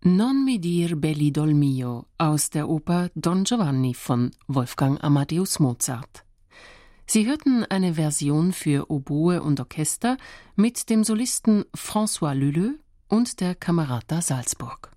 Non mi dir belli dol mio aus der Oper Don Giovanni von Wolfgang Amadeus Mozart. Sie hörten eine Version für Oboe und Orchester mit dem Solisten François Leleux und der Camerata Salzburg.